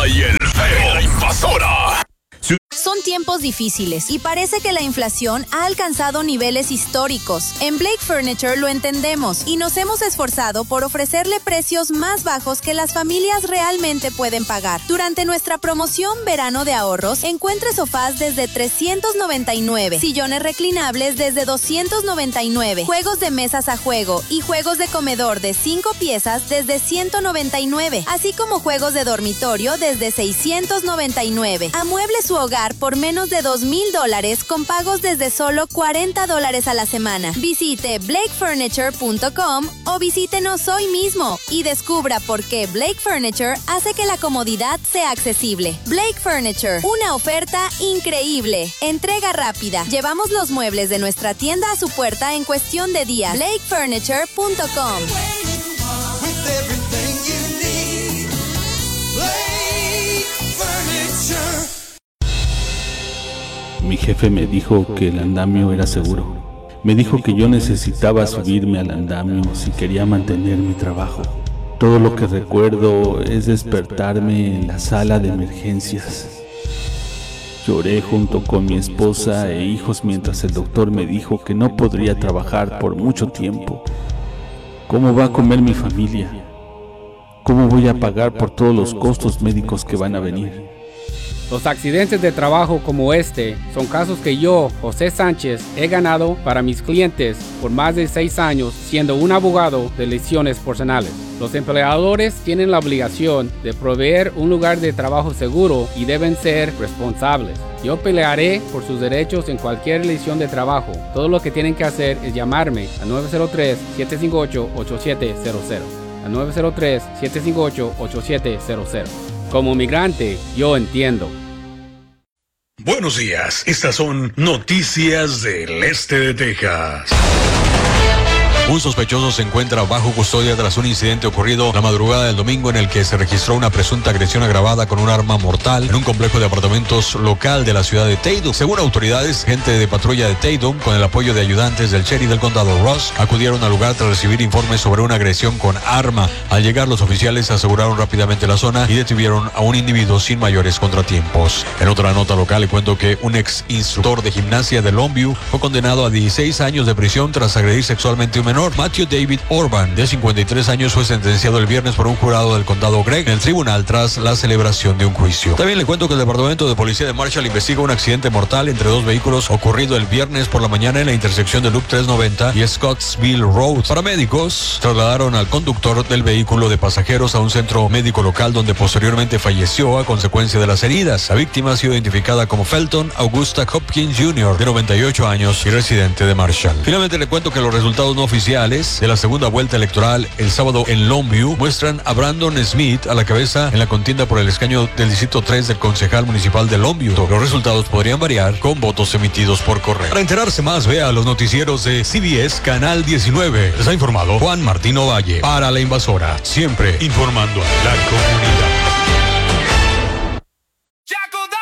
y el feo. La Invasora. Son tiempos difíciles y parece que la inflación ha alcanzado niveles históricos. En Blake Furniture lo entendemos y nos hemos esforzado por ofrecerle precios más bajos que las familias realmente pueden pagar. Durante nuestra promoción Verano de Ahorros, encuentre sofás desde $399, sillones reclinables desde $299, juegos de mesas a juego y juegos de comedor de 5 piezas desde $199, así como juegos de dormitorio desde $699. Amueble su hogar por menos de $2,000 con pagos desde solo $40 a la semana. Visite blakefurniture.com o visítenos hoy mismo y descubra por qué Blake Furniture hace que la comodidad sea accesible. Blake Furniture, una oferta increíble. Entrega rápida. Llevamos los muebles de nuestra tienda a su puerta en cuestión de días. blakefurniture.com. Mi jefe me dijo que el andamio era seguro. Me dijo que yo necesitaba subirme al andamio si quería mantener mi trabajo. Todo lo que recuerdo es despertarme en la sala de emergencias. Lloré junto con mi esposa e hijos mientras el doctor me dijo que no podría trabajar por mucho tiempo. ¿Cómo va a comer mi familia? ¿Cómo voy a pagar por todos los costos médicos que van a venir? Los accidentes de trabajo como este son casos que yo, José Sánchez, he ganado para mis clientes por más de 6 años siendo un abogado de lesiones personales. Los empleadores tienen la obligación de proveer un lugar de trabajo seguro y deben ser responsables. Yo pelearé por sus derechos en cualquier lesión de trabajo. Todo lo que tienen que hacer es llamarme al 903-758-8700. Al 903-758-8700. Como migrante, yo entiendo. Buenos días, estas son noticias del este de Texas. Un sospechoso se encuentra bajo custodia tras un incidente ocurrido la madrugada del domingo en el que se registró una presunta agresión agravada con un arma mortal en un complejo de apartamentos local de la ciudad de Tatum. Según autoridades, gente de patrulla de Tatum, con el apoyo de ayudantes del sheriff del condado Ross, acudieron al lugar tras recibir informes sobre una agresión con arma. Al llegar, los oficiales aseguraron rápidamente la zona y detuvieron a un individuo sin mayores contratiempos. En otra nota local, le cuento que un ex instructor de gimnasia de Longview fue condenado a 16 años de prisión tras agredir sexualmente a un menor. Matthew David Orban, de 53 años, fue sentenciado el viernes por un jurado del condado Gregg en el tribunal tras la celebración de un juicio. También le cuento que el departamento de policía de Marshall investiga un accidente mortal entre 2 vehículos ocurrido el viernes por la mañana en la intersección de Loop 390 y Scottsville Road. Paramédicos trasladaron al conductor del vehículo de pasajeros a un centro médico local donde posteriormente falleció a consecuencia de las heridas. La víctima ha sido identificada como Felton Augusta Hopkins Jr., de 98 años y residente de Marshall. Finalmente le cuento que los resultados no oficiales de la segunda vuelta electoral el sábado en Longview muestran a Brandon Smith a la cabeza en la contienda por el escaño del distrito 3 del concejal municipal de Longview. Los resultados podrían variar con votos emitidos por correo. Para enterarse más, vea los noticieros de CBS Canal 19. Les ha informado Juan Martín Ovalle para La Invasora, siempre informando a la comunidad.